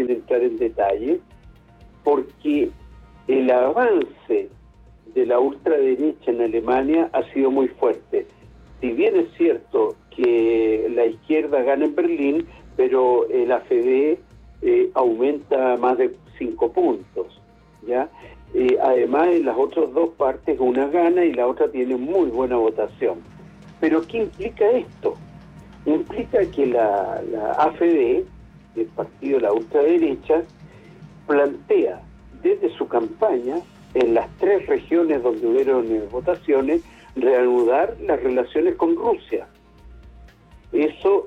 sin entrar en detalle, porque el avance de la ultraderecha en Alemania ha sido muy fuerte. Si bien es cierto que la izquierda gana en Berlín, pero el AfD aumenta más de 5 puntos, ¿ya? Además, en las otras dos partes, una gana y la otra tiene muy buena votación. Pero ¿qué implica esto? Implica que la AfD, el partido de la ultraderecha, plantea desde su campaña, en las 3 regiones donde hubieron votaciones, reanudar las relaciones con Rusia. Eso,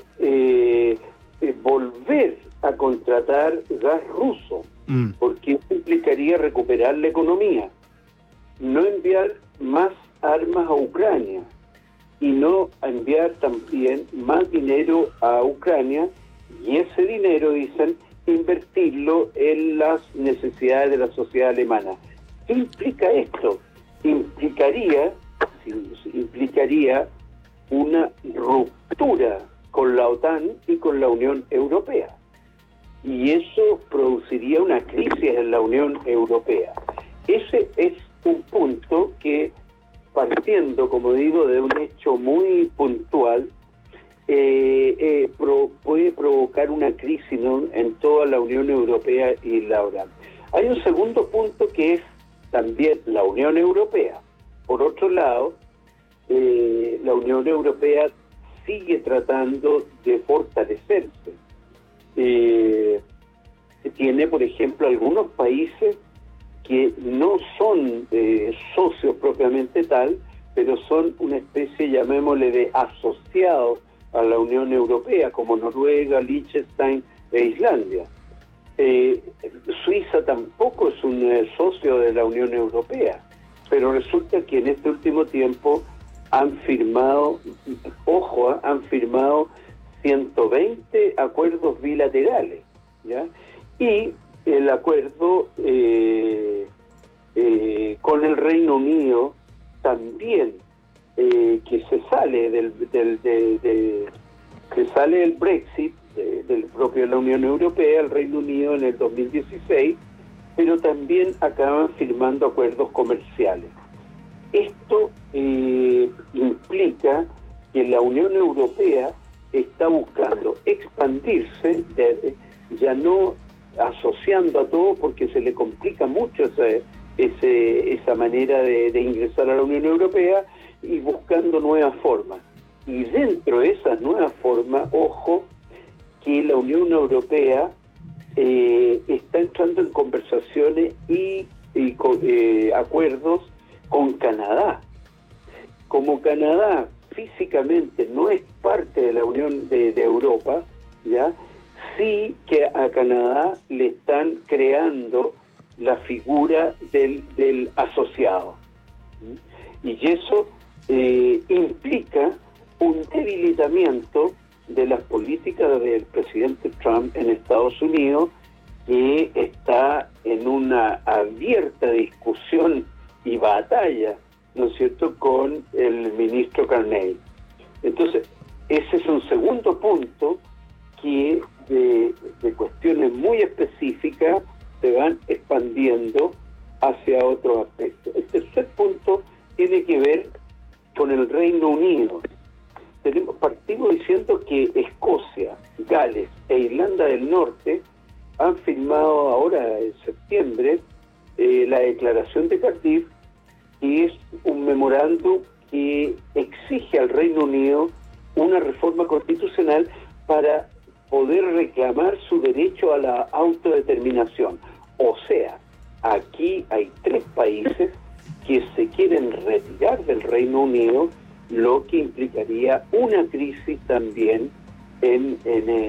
volver a contratar gas ruso, porque eso implicaría recuperar la economía, no enviar más armas a Ucrania y no enviar también más dinero a Ucrania, y ese dinero, dicen, invertirlo en las necesidades de la sociedad alemana. ¿Qué implica esto? Implicaría una ruptura con la OTAN y con la Unión Europea. Y eso produciría una crisis en la Unión Europea. Ese es un punto que, partiendo, como digo, de un hecho muy puntual, puede provocar una crisis, ¿no?, en toda la Unión Europea y la OTAN. Hay un segundo punto que es también la Unión Europea. Por otro lado, la Unión Europea sigue tratando de fortalecerse. Tiene, por ejemplo, algunos países que no son socios propiamente tal, pero son una especie, llamémosle, de asociados a la Unión Europea, como Noruega, Liechtenstein e Islandia. Suiza tampoco es un socio de la Unión Europea, pero resulta que en este último tiempo han firmado 120 acuerdos bilaterales, ¿ya? Y el acuerdo con el Reino Unido también, que se sale del Brexit, del propio de la Unión Europea, el Reino Unido en el 2016, pero también acaban firmando acuerdos comerciales. Esto implica que la Unión Europea está buscando expandirse, ya no asociando a todos, porque se le complica mucho esa manera de ingresar a la Unión Europea, y buscando nuevas formas. Y dentro de esas nuevas formas, ojo, que la Unión Europea está entrando en conversaciones y acuerdos con Canadá. Como Canadá físicamente no es parte de la Unión de Europa, ¿ya?, sí que a Canadá le están creando la figura del asociado. Y eso implica un debilitamiento de las políticas del presidente Trump en Estados Unidos, que está en una abierta discusión y batalla, ¿no es cierto?, con el ministro Carney. Entonces, ese es un segundo punto que de cuestiones muy específicas se van expandiendo hacia otros aspectos. El tercer punto tiene que ver con el Reino Unido. Partimos diciendo que Escocia, Gales e Irlanda del Norte han firmado ahora en septiembre la declaración de Cardiff, que es un memorándum que exige al Reino Unido una reforma constitucional para poder reclamar su derecho a la autodeterminación. O sea, aquí hay 3 países que se quieren retirar del Reino Unido, lo que implicaría una crisis también en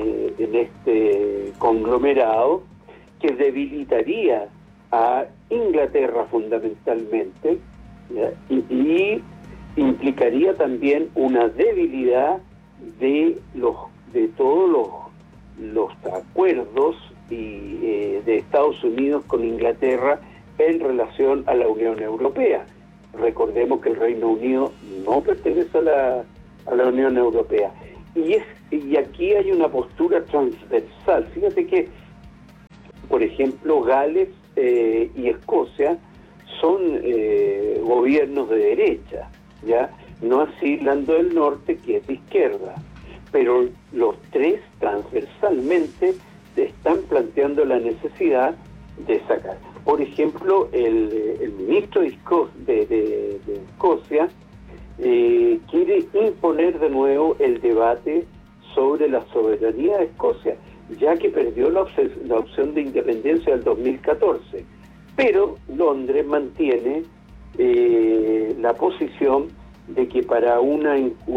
este conglomerado, que debilitaría a Inglaterra fundamentalmente, ¿ya?, y implicaría también una debilidad de todos los acuerdos de Estados Unidos con Inglaterra en relación a la Unión Europea. Recordemos que el Reino Unido no pertenece a la Unión Europea. Y aquí hay una postura transversal. Fíjate que por ejemplo, Gales y Escocia son gobiernos de derecha, ¿ya? No así Irlanda del Norte, que es de izquierda, pero los tres transversalmente están planteando la necesidad de sacar. Por ejemplo, el ministro de Escocia quiere imponer de nuevo el debate sobre la soberanía de Escocia, ya que perdió la opción de independencia del 2014. Pero Londres mantiene la posición de que para una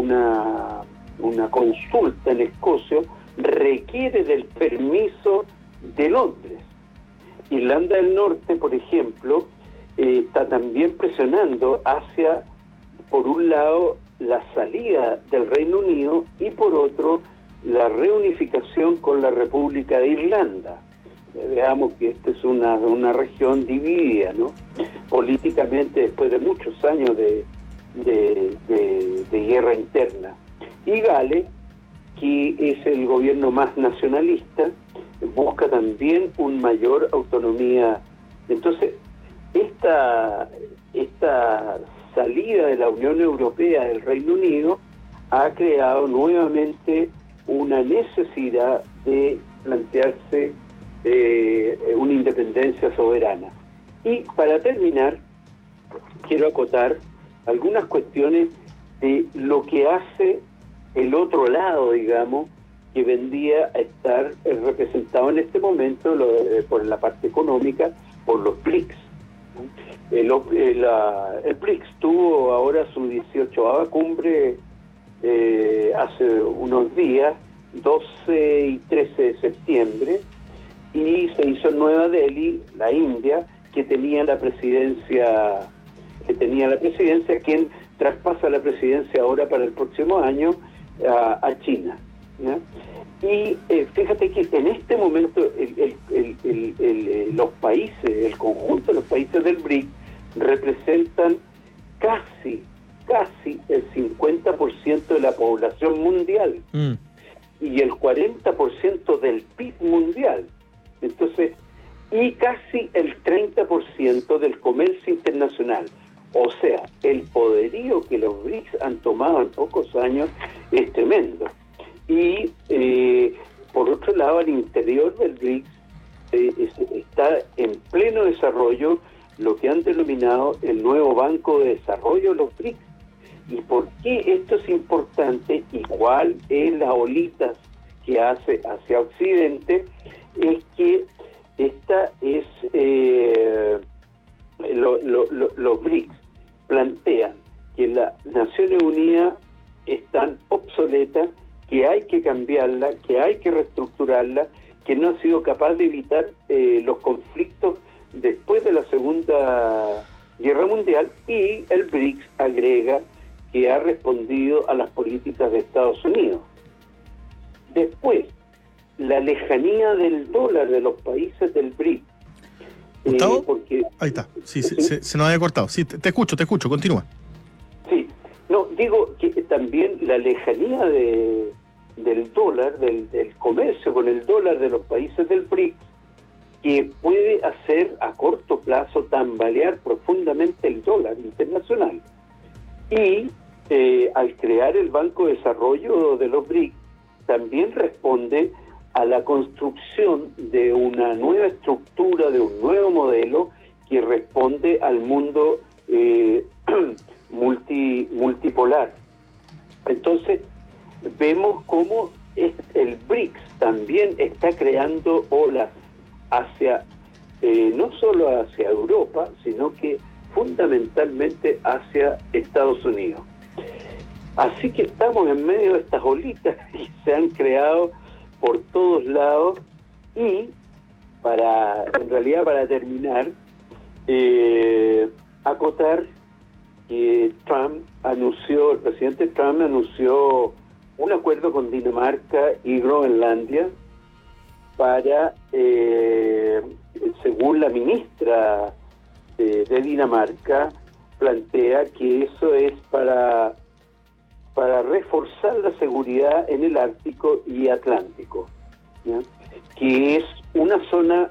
consulta en Escocia requiere del permiso de Londres. Irlanda del Norte, por ejemplo, está también presionando hacia, por un lado, la salida del Reino Unido y por otro, la reunificación con la República de Irlanda. Veamos que esta es una región dividida, ¿no? Políticamente, después de muchos años de guerra interna. Y Gales, que es el gobierno más nacionalista, busca también una mayor autonomía. Entonces, esta salida de la Unión Europea del Reino Unido ha creado nuevamente una necesidad de plantearse una independencia soberana. Y para terminar, quiero acotar algunas cuestiones de lo que hace el otro lado, digamos, que vendría a estar representado en este momento por la parte económica, por los BRICS. El BRICS tuvo ahora su 18ª cumbre hace unos días, 12 y 13 de septiembre, y se hizo en Nueva Delhi, la India, que tenía la presidencia, quien traspasa la presidencia ahora para el próximo año a China, ¿ya? Y fíjate que en este momento los países, el conjunto de los países del BRIC representan casi el 50% de la población mundial y el 40% del PIB mundial. Entonces, y casi el 30% del comercio internacional. O sea, el poderío que los BRICS han tomado en pocos años es tremendo. Y por otro lado, al interior del BRICS está en pleno desarrollo lo que han denominado el nuevo Banco de Desarrollo de los BRICS. ¿Y por qué esto es importante y cuál es la olita que hace hacia Occidente? Es que los BRICS plantean que las Naciones Unidas están obsoletas, que hay que cambiarla, que hay que reestructurarla, que no ha sido capaz de evitar los conflictos después de la Segunda Guerra Mundial, y el BRICS agrega que ha respondido a las políticas de Estados Unidos. Después, la lejanía del dólar de los países del BRICS. ¿Gustavo? Ahí está, sí, se nos había cortado. Sí, te escucho, continúa. Sí, no, digo que también la lejanía del dólar, del comercio con el dólar de los países del BRICS, que puede hacer a corto plazo tambalear profundamente el dólar internacional. Y al crear el Banco de Desarrollo de los BRICS, también responde a la construcción de una nueva estructura, de un nuevo modelo que responde al mundo multipolar. Entonces, vemos cómo el BRICS también está creando olas hacia, no solo hacia Europa, sino que fundamentalmente hacia Estados Unidos. Así que estamos en medio de estas olitas que se han creado por todos lados. Y en realidad para terminar, acotar que el presidente Trump anunció un acuerdo con Dinamarca y Groenlandia para, según la ministra de Dinamarca, plantea que eso es para reforzar la seguridad en el Ártico y Atlántico, ¿ya? Que es una zona